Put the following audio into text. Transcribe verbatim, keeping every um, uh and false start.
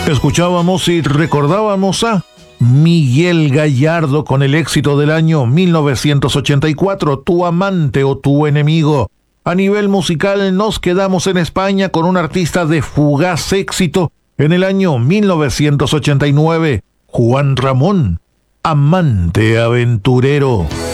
Escuchábamos y recordábamos a Miguel Gallardo con el éxito del año mil novecientos ochenta y cuatro, Tu amante o tu enemigo. A nivel musical nos quedamos en España con un artista de fugaz éxito en el año mil novecientos ochenta y nueve, Juan Ramón, Amante aventurero.